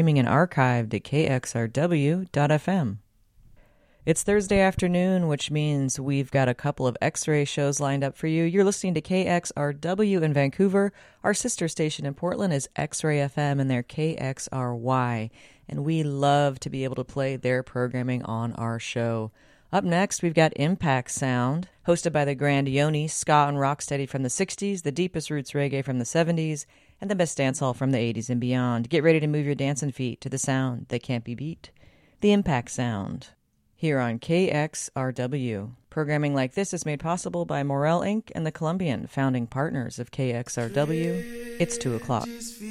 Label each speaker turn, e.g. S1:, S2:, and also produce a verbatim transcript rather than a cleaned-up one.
S1: streaming and archived at k x r w dot f m. It's Thursday afternoon, which means we've got a couple of X-ray shows lined up for you. You're listening to K X R W in Vancouver. Our sister station in Portland is X-ray F M, and they're K X R Y. And we love to be able to play their programming on our show. Up next, we've got Impact Sound, hosted by the Grand Yoni, ska and rocksteady from the sixties, the deepest roots reggae from the seventies, and the best dancehall from the eighties and beyond. Get ready to move your dancing feet to the sound that can't be beat. The Impact Sound, here on K X R W. Programming like this is made possible by Morel Incorporated and the Colombian, founding partners of K X R W. It's two o'clock.